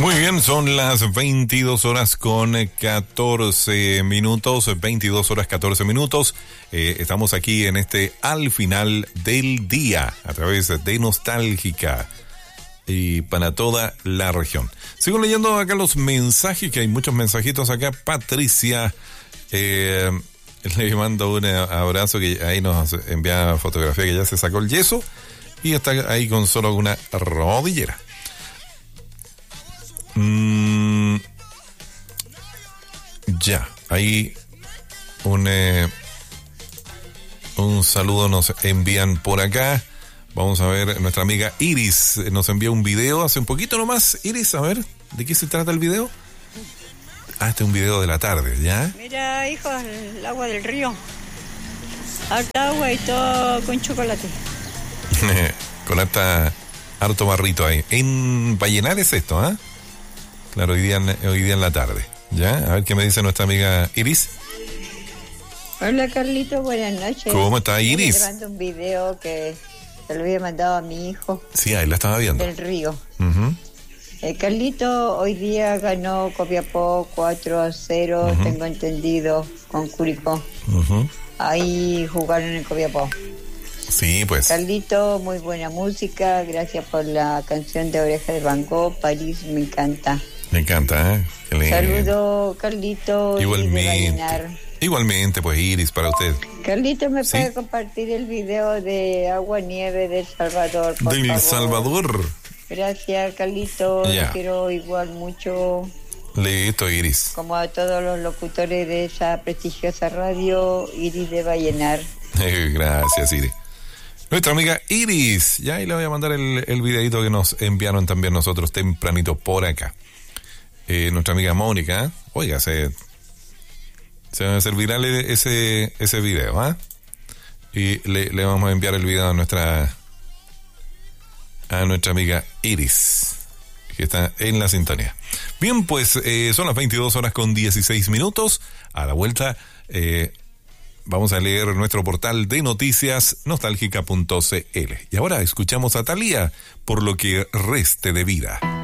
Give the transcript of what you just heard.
Muy bien, son las 22 horas con 14 minutos, 22 horas 14 minutos. Estamos aquí en al final del día, a través de Nostálgica y para toda la región. Sigo leyendo acá los mensajes, que hay muchos mensajitos acá. Patricia, le mando un abrazo, que ahí nos envía fotografía que ya se sacó el yeso y está ahí con solo una rodillera. Ya, ahí un saludo nos envían por acá. Vamos a ver, nuestra amiga Iris nos envió un video hace un poquito nomás. Iris, a ver, ¿de qué se trata el video? Este es un video de la tarde, ¿ya? Mira, hijo, el agua del río. Harta agua y todo con chocolate. Con harto barrito ahí. En Vallenar es esto, ¿ah? Claro, hoy día en la tarde. ¿Ya? A ver qué me dice nuestra amiga Iris. Hola, Carlito, buenas noches. ¿Cómo está Iris? Estoy grabando un video que se lo había mandado a mi hijo. Sí, ahí la estaba viendo. Del río. Uh-huh. Carlito hoy día ganó Copiapó 4-0, Uh-huh. tengo entendido, con Curicó. Uh-huh. Ahí jugaron en Copiapó. Sí, pues. Carlito, muy buena música, gracias por la canción de Oreja de Van Gogh, París, me encanta. Me encanta, ¿eh? Qué lindo. Saludo, Carlito. Igualmente, pues Iris, para usted. Carlito, ¿me ¿Sí? puede compartir el video de Agua Nieve del Salvador, por Del favor? Salvador. Gracias, Carlito. Ya. Lo quiero igual mucho, Listo, Iris. como a todos los locutores de esa prestigiosa radio, Iris de Vallenar. Gracias, Iris. Nuestra amiga Iris. Ya ahí le voy a mandar el videito que nos enviaron también nosotros tempranito por acá. Nuestra amiga Mónica, oiga, se va a hacer viral ese video, ¿ah? Y le vamos a enviar el video a nuestra amiga Iris, que está en la sintonía. Bien, pues son las 22 horas con 16 minutos. A la vuelta vamos a leer nuestro portal de noticias nostálgica.cl. Y ahora escuchamos a Thalía, Por lo que reste de vida.